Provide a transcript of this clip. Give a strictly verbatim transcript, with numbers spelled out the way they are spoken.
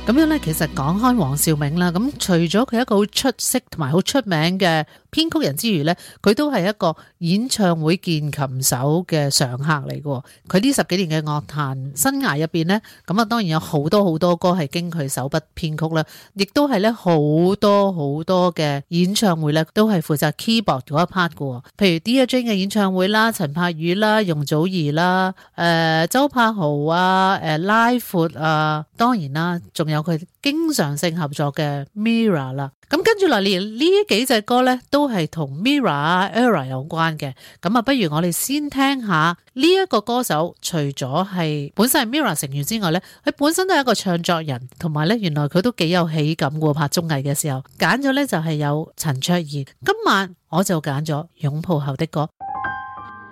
咁樣咧，其實講開黃兆銘啦，咁除咗佢一個好出色同埋好出名嘅編曲人之餘咧，佢都係一個演唱會鍵琴手嘅常客嚟嘅。佢呢十幾年嘅樂壇生涯入邊咧，咁啊當然有好多好多歌係經佢手筆編曲啦，亦都係咧好多好多嘅演唱會咧都係負責 keyboard 嗰一 part 嘅。譬如 Dear Jane 嘅演唱會啦、陳柏宇啦、容祖兒啦、誒、呃、周柏豪啊、誒、呃、拉闊啊，當然啦，仲有佢經常性合作嘅 Mirror 啦。咁跟住落嚟呢幾隻歌咧，都係同 Mirror 啊、Era 有關嘅。咁啊，不如我哋先聽下呢一個歌手，除咗係本身係 Mirror 成員之外咧，佢本身都係一個唱作人，同埋咧原來佢都幾有喜感嘅。拍綜藝嘅時候揀咗咧就係有陳卓賢。今晚我就揀咗擁抱後的歌。